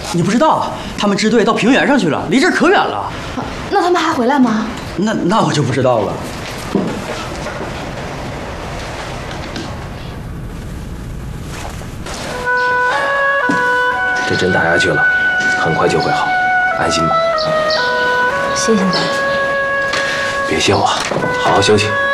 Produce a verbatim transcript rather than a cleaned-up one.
你不知道，他们支队到平原上去了，离这儿可远了。 那他们还回来吗？ 那那我就不知道了。 这针打下去了，很快就会好，安心吧。 谢谢你。 别谢我，好好休息。